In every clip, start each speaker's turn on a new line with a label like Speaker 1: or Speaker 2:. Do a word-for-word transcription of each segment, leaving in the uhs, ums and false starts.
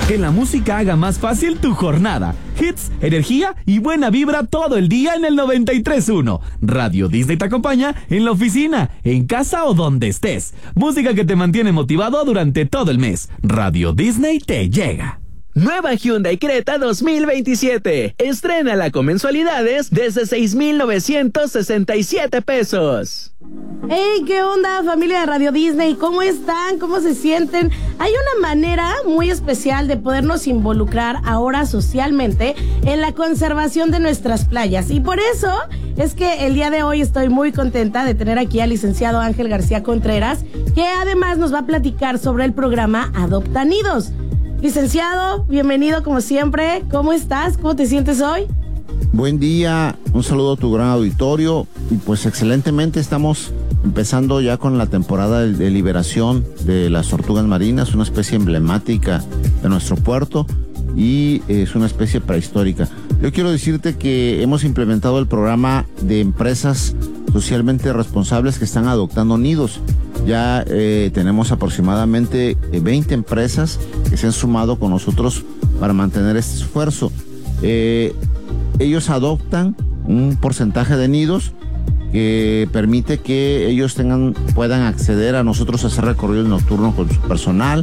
Speaker 1: Que la música haga más fácil tu jornada. Hits, energía y buena vibra todo el día en el noventa y tres punto uno. Radio Disney te acompaña en la oficina, en casa o donde estés. Música que te mantiene motivado durante todo el mes. Radio Disney te llega.
Speaker 2: Nueva Hyundai Creta dos mil veintisiete. Estrénala con mensualidades desde seis mil novecientos sesenta y siete pesos.
Speaker 3: Hey, ¿qué onda, familia de Radio Disney? ¿Cómo están? ¿Cómo se sienten? Hay una manera muy especial de podernos involucrar ahora socialmente en la conservación de nuestras playas. Y por eso es que el día de hoy estoy muy contenta de tener aquí al licenciado Ángel García Contreras, que además nos va a platicar sobre el programa Adopta Nidos. Licenciado, bienvenido como siempre. ¿Cómo estás? ¿Cómo te sientes hoy?
Speaker 4: Buen día, un saludo a tu gran auditorio. Y pues excelentemente, estamos empezando ya con la temporada de, de liberación de las tortugas marinas, una especie emblemática de nuestro puerto y es una especie prehistórica. Yo quiero decirte que hemos implementado el programa de empresas socialmente responsables que están adoptando nidos. Ya eh, tenemos aproximadamente veinte empresas que se han sumado con nosotros para mantener este esfuerzo. Eh, ellos adoptan un porcentaje de nidos que permite que ellos tengan, puedan acceder a nosotros a hacer recorridos nocturnos con su personal.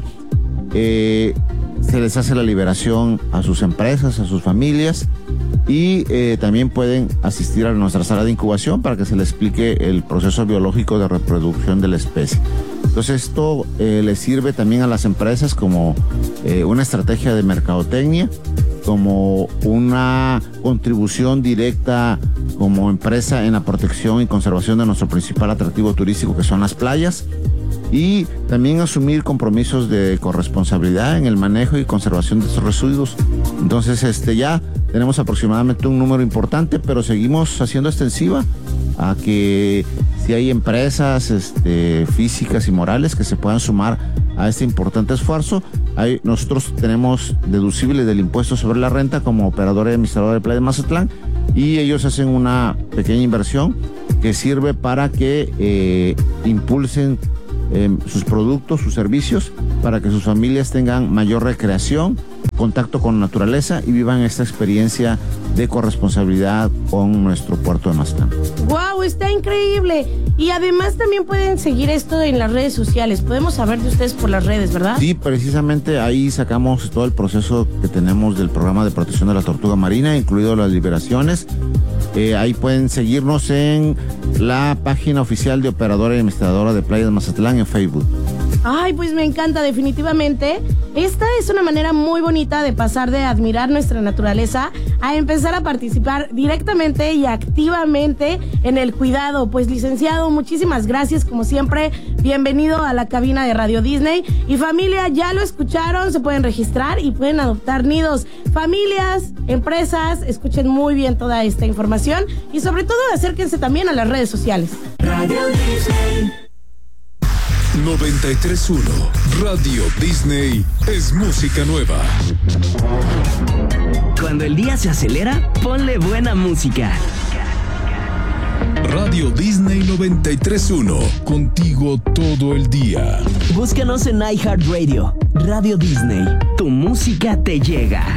Speaker 4: Eh, se les hace la liberación a sus empresas, a sus familias, y eh, también pueden asistir a nuestra sala de incubación para que se les explique el proceso biológico de reproducción de la especie. Entonces esto eh, les sirve también a las empresas como eh, una estrategia de mercadotecnia, como una contribución directa como empresa en la protección y conservación de nuestro principal atractivo turístico, que son las playas, y también asumir compromisos de corresponsabilidad en el manejo y conservación de estos residuos. Entonces este ya tenemos aproximadamente un número importante, pero seguimos haciendo extensiva a que si hay empresas este, físicas y morales que se puedan sumar a este importante esfuerzo. Hay, nosotros tenemos deducible del impuesto sobre la renta como operador y administrador de Playa de Mazatlán, y ellos hacen una pequeña inversión que sirve para que eh, impulsen eh, sus productos, sus servicios, para que sus familias tengan mayor recreación, contacto con la naturaleza y vivan esta experiencia de corresponsabilidad con nuestro puerto de Mazatlán.
Speaker 3: ¡Wow! Está increíble. Y además también pueden seguir esto en las redes sociales. Podemos saber de ustedes por las redes, ¿verdad?
Speaker 4: Sí, precisamente ahí sacamos todo el proceso que tenemos del programa de protección de la tortuga marina, incluido las liberaciones. Eh, ahí pueden seguirnos en la página oficial de Operadora y Administradora de Playa de Mazatlán en Facebook.
Speaker 3: Ay, pues me encanta, definitivamente. Esta es una manera muy bonita de pasar de admirar nuestra naturaleza a empezar a participar directamente y activamente en el cuidado. Pues, licenciado, muchísimas gracias, como siempre. Bienvenido a la cabina de Radio Disney. Y familia, ya lo escucharon, se pueden registrar y pueden adoptar nidos. Familias, empresas, escuchen muy bien toda esta información y sobre todo acérquense también a las redes sociales.
Speaker 5: Radio Disney
Speaker 6: noventa y tres punto uno. Radio Disney es música nueva.
Speaker 2: Cuando el día se acelera, ponle buena música.
Speaker 6: Radio Disney noventa y tres punto uno. Contigo todo el día.
Speaker 2: Búscanos en iHeartRadio. Radio Disney. Tu música te llega.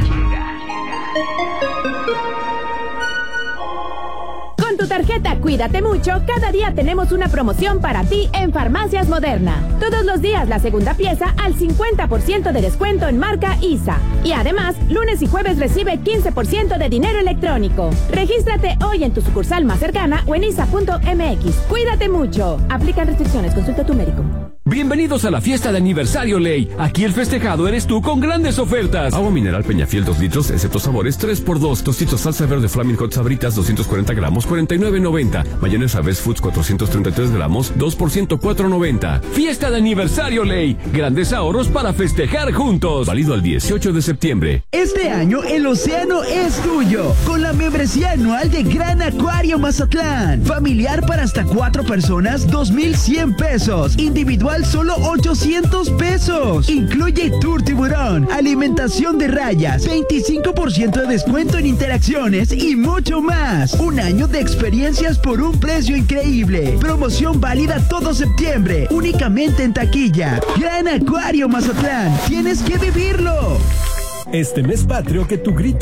Speaker 7: Con tu tarjeta Cuídate Mucho, cada día tenemos una promoción para ti en Farmacias Moderna. Todos los días la segunda pieza al cincuenta por ciento de descuento en marca I S A. Y además, lunes y jueves recibe quince por ciento de dinero electrónico. Regístrate hoy en tu sucursal más cercana o en isa punto m x. Cuídate Mucho. Aplican restricciones. Consulta a tu médico.
Speaker 8: Bienvenidos a la fiesta de aniversario Ley. Aquí el festejado eres tú con grandes ofertas. Agua mineral Peñafiel dos litros, excepto sabores, tres por dos. Tostitos salsa verde Flaming Hot Sabritas, doscientos cuarenta gramos, cuarenta y nueve noventa. Mayonesa Best Foods, cuatrocientos treinta y tres gramos, dos por ciento, cuatro noventa. Fiesta de aniversario Ley. Grandes ahorros para festejar juntos. Válido al dieciocho de septiembre.
Speaker 9: Este año el océano es tuyo. Con la membresía anual de Gran Acuario Mazatlán. Familiar para hasta cuatro personas, dos mil cien pesos. Individual solo ochocientos pesos. Incluye tour tiburón, alimentación de rayas, veinticinco por ciento de descuento en interacciones y mucho más. Un año de experiencias por un precio increíble. Promoción válida todo septiembre, únicamente en taquilla. Gran Acuario Mazatlán, tienes que vivirlo.
Speaker 10: Este mes patrio que tu grito